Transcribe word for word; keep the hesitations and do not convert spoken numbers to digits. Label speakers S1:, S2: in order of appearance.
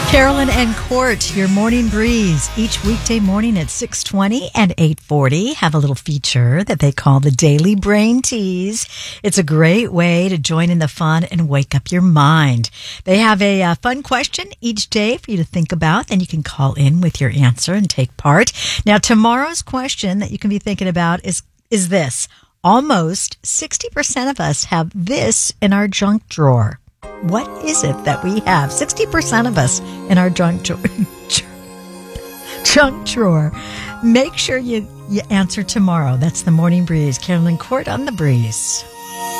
S1: Carolyn and Court, your morning breeze, each weekday morning at six twenty and eight forty, have a little feature that they call the Daily Brain Tease. It's a great way to join in the fun and wake up your mind. They have a uh, fun question each day for you to think about, and you can call in with your answer and take part. Now, tomorrow's question that you can be thinking about is, is this. Almost sixty percent of us have this in our junk drawer. What is it that we have? sixty percent of us in our junk drawer. junk drawer. Make sure you, you answer tomorrow. That's the Morning Breeze. Carolyn Court on the Breeze.